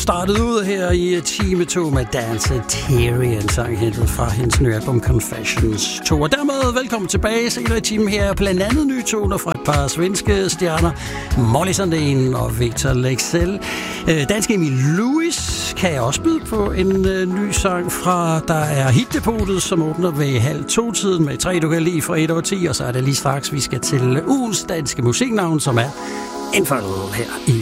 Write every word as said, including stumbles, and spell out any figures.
startede ud her i time to med Dance Terry, en sang hentet fra hendes nye album Confessions to. Og dermed velkommen tilbage senere i timen her. Blandt andet nye toner fra et par svenske stjerner, Molly Sandén og Victor Leksell. Danske Emil Lewis kan jeg også byde på en ny sang fra, der er Hitdepotet, som åbner ved halv to-tiden med tre, du kan lide fra et over ti. Og så er det lige straks, vi skal til ugens danske musiknavn, som er indfoldet her i